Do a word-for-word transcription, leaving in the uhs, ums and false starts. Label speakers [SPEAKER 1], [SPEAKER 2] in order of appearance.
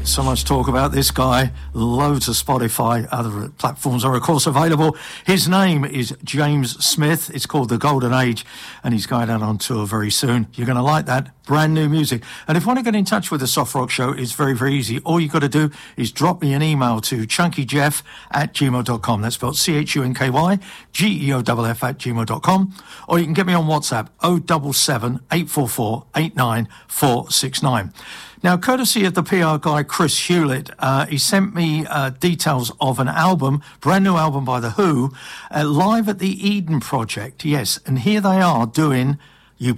[SPEAKER 1] So much talk about this guy. Loads of Spotify, other platforms are of course available. His name is James Smith. It's called The Golden Age, and he's going out on tour very soon. You're going to like that. Brand new music. And if you want to get in touch with the Soft Rock Show, it's very, very easy. All you got to do is drop me an email to chunkyjeff at gmail dot com. That's spelled C H U N K Y G E O F F at gmail dot com. Or you can get me on WhatsApp, oh seven seven, eight four four, eight nine four six nine. Now, courtesy of the P R guy, Chris Hewlett, uh, he sent me uh, details of an album, brand new album by The Who, uh, live at the Eden Project. Yes, and here they are doing